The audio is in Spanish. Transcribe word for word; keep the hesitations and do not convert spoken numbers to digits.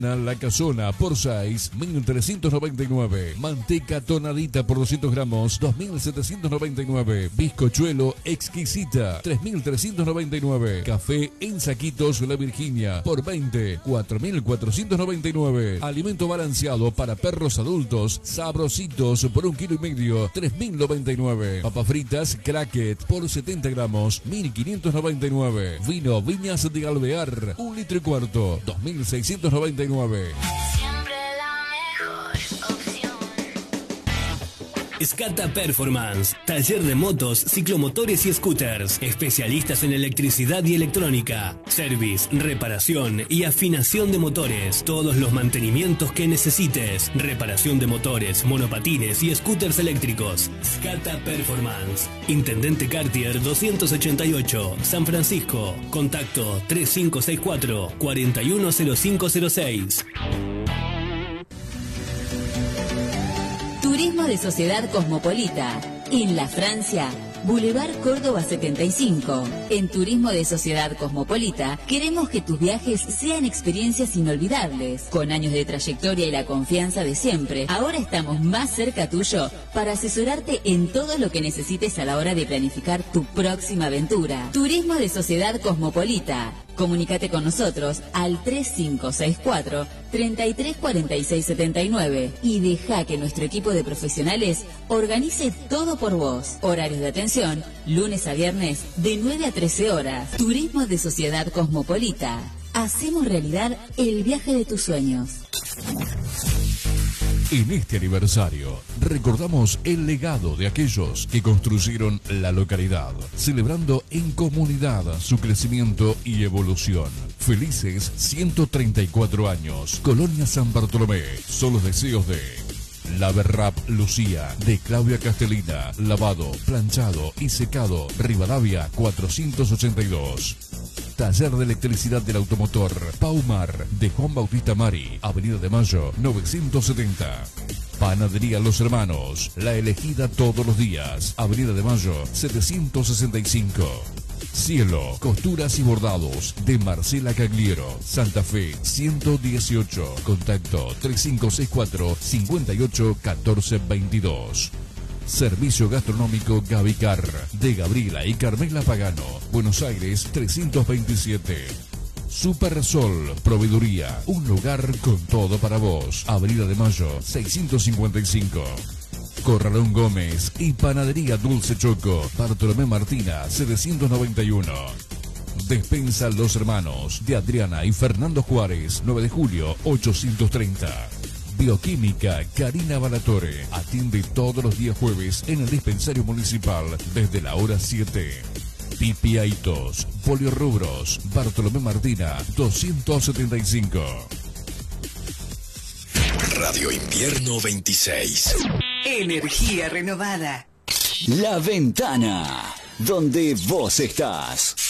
La Casona por seis, mil trescientos noventa y nueve. Manteca tonadita por doscientos gramos, dos mil setecientos noventa y nueve. Bizcochuelo exquisita, tres mil trescientos noventa y nueve. Café en saquitos La Virginia por veinte, cuatro mil cuatrocientos noventa y nueve. Alimento balanceado para perros adultos, sabrositos por un kilo y medio, tres mil noventa y nueve. Papas fritas Cracket por setenta gramos, mil quinientos noventa y nueve. Vino Viñas de Galvear, un litro y cuarto, dos mil seiscientos noventa y nueve. Siempre la mejor opción. Scata Performance, taller de motos, ciclomotores y scooters, especialistas en electricidad y electrónica, service, reparación y afinación de motores, todos los mantenimientos que necesites, reparación de motores, monopatines y scooters eléctricos. Scata Performance, Intendente Cartier doscientos ochenta y ocho, San Francisco, contacto tres cinco seis cuatro, cuatro uno cero cinco cero seis. Turismo de Sociedad Cosmopolita. En La Francia, Boulevard Córdoba setenta y cinco. En Turismo de Sociedad Cosmopolita, queremos que tus viajes sean experiencias inolvidables. Con años de trayectoria y la confianza de siempre, ahora estamos más cerca tuyo para asesorarte en todo lo que necesites a la hora de planificar tu próxima aventura. Turismo de Sociedad Cosmopolita. Comunícate con nosotros al tres cinco seis cuatro, tres tres cuatro seis siete nueve y deja que nuestro equipo de profesionales organice todo por vos. Horarios de atención, lunes a viernes de nueve a trece horas. Turismo de Sociedad Cosmopolita. Hacemos realidad el viaje de tus sueños. En este aniversario, recordamos el legado de aquellos que construyeron la localidad, celebrando en comunidad su crecimiento y evolución. Felices ciento treinta y cuatro años. Colonia San Bartolomé. Son los deseos de La Berrap Lucía, de Claudia Castellina. Lavado, planchado y secado. Rivadavia cuatrocientos ochenta y dos. Taller de Electricidad del Automotor Paumar, de Juan Bautista Mari, Avenida de Mayo novecientos setenta. Panadería Los Hermanos, la elegida todos los días, Avenida de Mayo setecientos sesenta y cinco. Cielo, costuras y bordados, de Marcela Cagliero, Santa Fe ciento dieciocho. Contacto tres cinco seis cuatro, cinco ocho uno cuatro dos dos. Servicio Gastronómico Gavicar, de Gabriela y Carmela Pagano, Buenos Aires trescientos veintisiete. Super Sol, Proveeduría, un lugar con todo para vos, Avenida de Mayo seiscientos cincuenta y cinco. Corralón Gómez y Panadería Dulce Choco, Bartolomé Martina setecientos noventa y uno. Despensa Los Hermanos, de Adriana y Fernando Juárez, nueve de julio ochocientos treinta. Bioquímica Karina Balatore, atiende todos los días jueves en el dispensario municipal desde la hora siete. Pipiaitos, Poliorrubros, Bartolomé Martina doscientos setenta y cinco. Radio Invierno veintiséis. Energía renovada. La Ventana, donde vos estás.